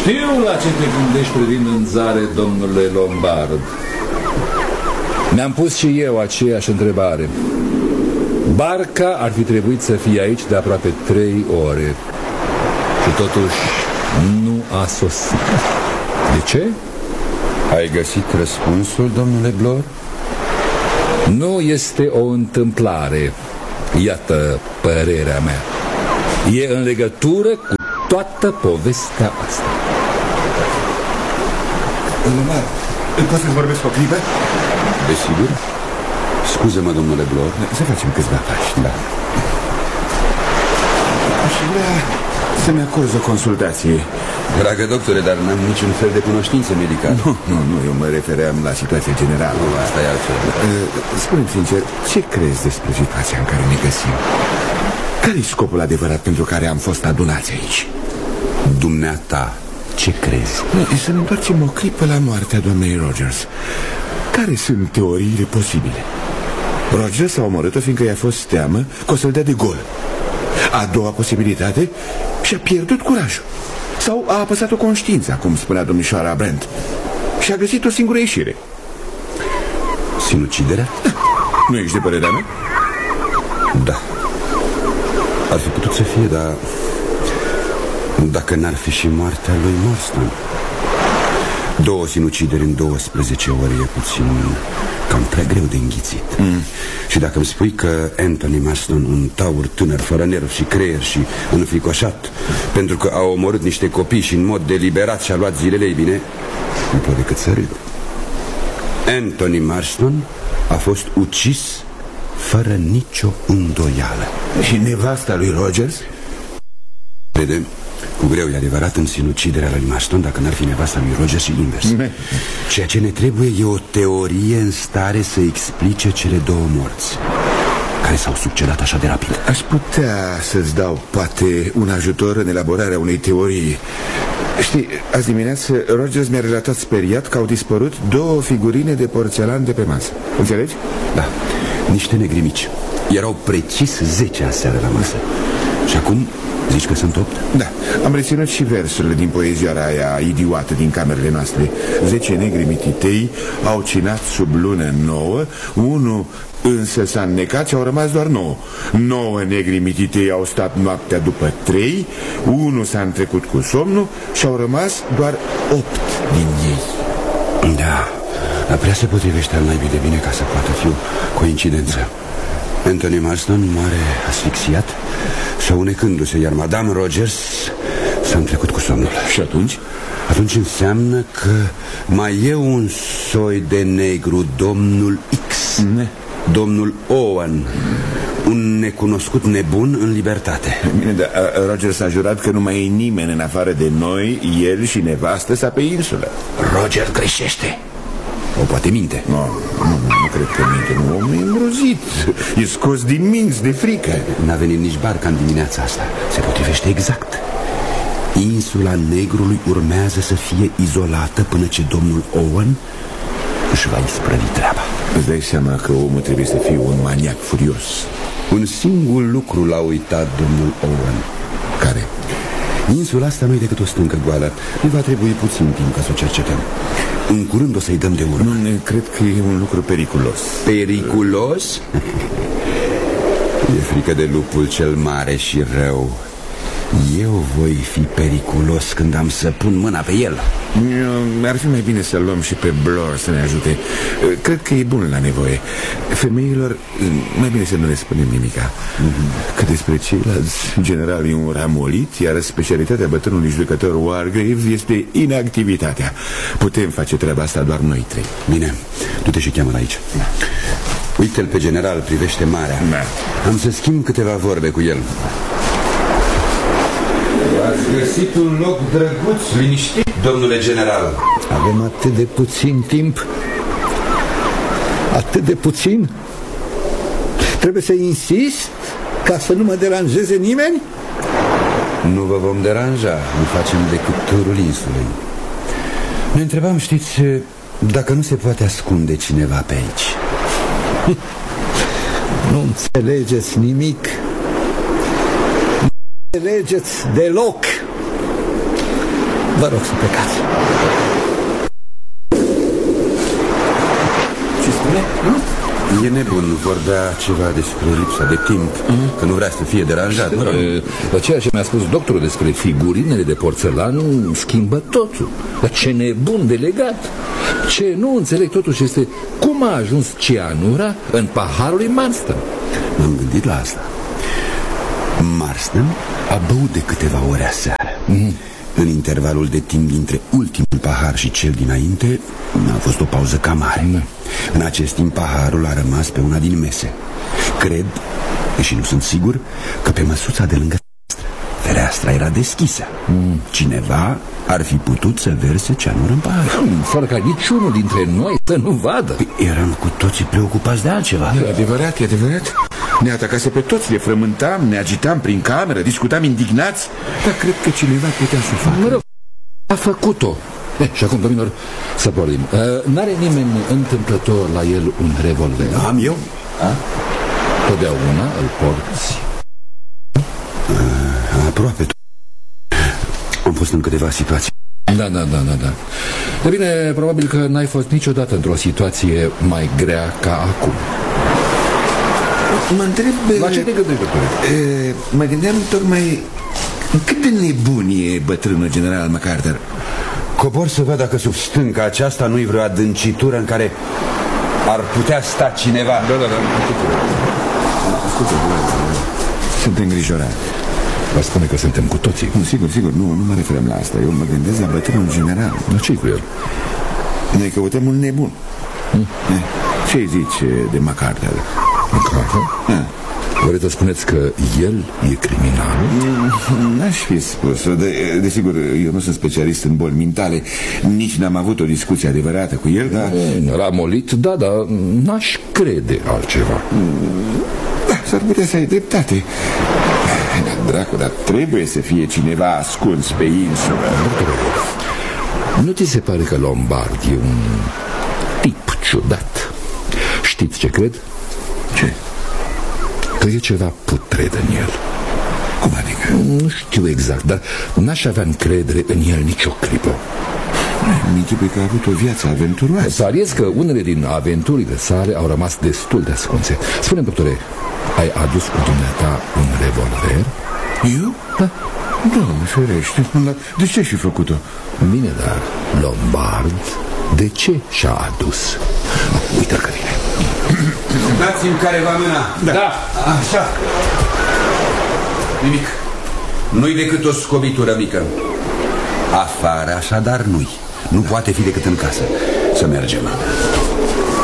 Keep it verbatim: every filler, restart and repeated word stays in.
Știu la ce te gândești privind în zare, domnule Lombard. Mi-am pus și eu aceeași întrebare. Barca ar fi trebuit să fie aici de aproape trei ore și totuși nu a sosit. De ce? Ai găsit răspunsul, domnule Blore? Nu este o întâmplare. Iată părerea mea. E în legătură cu toată povestea asta. Lumar, poți să-ți vorbesc o clipă? Desigur. Scuze-mă, domnule Blore. Să facem câțiva pași. Da. Aș vrea să-mi acorzi o consultație. Dragă doctore, dar n-am niciun fel de cunoștințe medicale. Nu, nu, nu, eu mă refeream la situația generală. Nu, asta e altceva. Spune-mi sincer, ce crezi despre situația în care ne găsim? Care-i scopul adevărat pentru care am fost adunați aici? Dumneata, ce crezi? Să ne întoarcem o clipă la moartea doamnei Rogers. Care sunt teoriile posibile? Rogers a omorât-o fiindcă i-a fost teamă că o să-l dea de gol. A doua posibilitate, și-a pierdut curajul. Sau a apăsat-o conștiința, cum spunea domnișoara Brent, și a găsit o singură ieșire. Sinuciderea? Da. Nu ești de părerea mea? Da. Ar fi putut să fie, dar dacă n-ar fi și moartea lui Marston. Două sinucideri în douăsprezece ore e puțin cam prea greu de înghițit. mm. Și dacă îmi spui că Anthony Marston, un taur tânăr, fără nerv și creier și înfricoșat, pentru că a omorât niște copii și în mod deliberat și-a luat zilele, ei bine, nu pot decât să râd. Anthony Marston a fost ucis fără nicio îndoială. Și nevasta lui Rogers? Vede, cu greu e adevărat în sinuciderea lui Marston, dacă n-ar fi nevasta lui Rogers și invers. Ceea ce ne trebuie e o teorie în stare să explice cele două morți care s-au succedat așa de rapid. Aș putea să-ți dau poate un ajutor în elaborarea unei teorii. Știi, azi dimineață Rogers mi-a relatat speriat că au dispărut două figurine de porțelan de pe masă. Înțelegi? Da, niște negri mici. Erau precis zece aseară la masă. Și acum zici că sunt opt? Da, am reținut și versurile din poezioara aia idiotă din camerele noastre. Zece negri mititei au cinat sub lună nouă, unul însă s-a înnecat și au rămas doar nouă. Nouă negri mititei au stat noaptea după trei, unul s-a întrecut cu somnul și au rămas doar opt din ei. Da, dar prea se potrivește al naibii de bine ca să poată fi o coincidență. Anthony Marston moare asfixiat, șaunecându-se, iar Madame Rogers s-a întrecut cu somnul. Și atunci? Atunci înseamnă că mai e un soi de negru, domnul X, ne. domnul Owen, un necunoscut nebun în libertate. Bine, dar Rogers a jurat că nu mai e nimeni în afară de noi, el și nevastă sa pe insulă. Roger greșește. O poate minte. No, nu, nu cred că minte. Nu, omul e îngrozit. E scos din minți de frică. N-a venit nici barca în dimineața asta. Se potrivește exact. Insula Negrului urmează să fie izolată până ce domnul Owen își va isprăvi treaba. Îți dai seama că omul trebuie să fie un maniac furios. Un singur lucru l-a uitat domnul Owen. Care? Insula asta nu e decât o stâncă goală. Ne va trebui puțin timp ca să o cercetăm. În curând o să-i dăm de urmă. Nu, cred că e un lucru periculos. Periculos? E frică de lupul cel mare și rău. Eu voi fi periculos când am să pun mâna pe el. Ar fi mai bine să luăm și pe Blore să ne ajute. Cred că e bun la nevoie. Femeilor, mai bine să nu le spunem nimica. mm-hmm. Că despre ceilalți, generalul e un ramolit, iar specialitatea bătrânului judecător Wargrave este inactivitatea. Putem face treaba asta doar noi trei. Bine, du-te și cheamă-l aici. Da. Uite-l pe general, privește marea. Da. Am să schimb câteva vorbe cu el. Ați găsit un loc drăguț, liniștit, domnule general. Avem atât de puțin timp. Atât de puțin. Trebuie să insist ca să nu mă deranjeze nimeni? Nu vă vom deranja. Nu facem decât turul insulei. Ne întrebam, știți, dacă nu se poate ascunde cineva pe aici. Nu înțelegeți nimic. Nu înțelegeți deloc. Vă rog să plecați. Ce spune? Nu? E nebun, vorbea ceva despre lipsa de timp, mm-hmm. că nu vrea să fie deranjat. Mă rog. Dar ceea ce mi-a spus doctorul despre figurinele de porțelan schimbă totul. Dar ce nebun de legat! Ce nu înțeleg totuși este cum a ajuns cianura în paharul lui Marston. M-am gândit la asta. Marston a băut de câteva ore aseară. Mm-hmm. În intervalul de timp dintre ultimul pahar și cel dinainte a fost o pauză cam mare. mm. În acest timp paharul a rămas pe una din mese. Cred, deși nu sunt sigur, că pe măsuța de lângă fereastra era deschisă. mm. Cineva ar fi putut să verse cianură în pahar, mm, fără ca niciunul dintre noi să nu vadă. Păi, eram cu toții preocupați de altceva. E adevărat, e adevărat. Ne atacase pe toți, le frământam, ne agitam prin cameră, discutam indignați. Dar cred că cineva putea să facă. Mă rog, a făcut-o. Eh, și acum, domnilor, să pornim. uh, N-are nimeni întâmplător la el un revolver? Am eu? A? Totdeauna îl porți? Uh, aproape. Am fost în câteva situații. Da, da, da, da, da. De bine, probabil că n-ai fost niciodată într-o situație mai grea ca acum. Mă întreb... La ce te gândești, doctore? E, mă gândeam tocmai cât de nebun e bătrânul general MacArthur. Cobor să văd dacă sub stânca aceasta nu-i vreo adâncitură în care ar putea sta cineva. Da, da, da. Ascultă, sunt îngrijorat. Vă spune că suntem cu toții. Nu, sigur, sigur, nu, nu mă referăm la asta. Eu mă gândesc la bătrânul general. Dar ce-i cu el? Noi căutăm un nebun. hmm? Ce-i zici de MacArthur? MacArthur? Ha. Vreți să spuneți că el e criminal? N-aș fi spus-o. De, desigur, eu nu sunt specialist în boli mentale. Nici n-am avut o discuție adevărată cu el, dar... L-a molit, da, dar n-aș crede altceva. Da, s-ar putea să ai dreptate. Dracu, dar trebuie să fie cineva ascuns pe insulă. Nu ți se pare că Lombard e un tip ciudat? Știți ce cred? Ce? Că e ceva putred în el. Cum adică? Nu știu exact, dar n-aș avea încredere în el nicio clipă. Mi-închipui că a avut o viață aventuroasă. Pariez că unele din aventurile sale au rămas destul de ascunse. Spune-mi, doctore, ai adus cu dumneata un revolver? Eu? Da. Doamne ferește, de ce și făcut-o? Bine, dar Lombard de ce și-a adus? Uite-l că vine. Dați-mi careva mâna. Da, da. Așa. Nimic. Nu-i decât o scobitură mică. Afară, așadar, nu-i. Nu poate fi decât în casă. Să mergem.